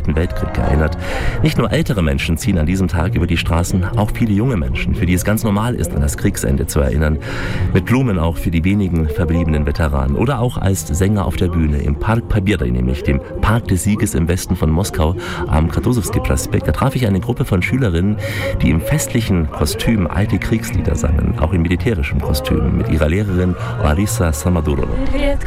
Zweiten Weltkrieg erinnert. Nicht nur ältere Menschen ziehen an diesem Tag über die Straßen, auch viele junge Menschen, für die es ganz normal ist, an das Kriegsende zu erinnern. Mit Blumen auch für die wenigen verbliebenen Veteranen. Oder auch als Sänger auf der Bühne im Park Pobjeda, nämlich dem Park des Sieges im Westen von Moskau am Kutuzowski-Prospekt. Da traf ich eine Gruppe von Schülerinnen, die im festlichen Kostüm alte Kriegslieder sangen, auch in militärischem Kostüm, mit ihrer Lehrerin Larissa Samadurova.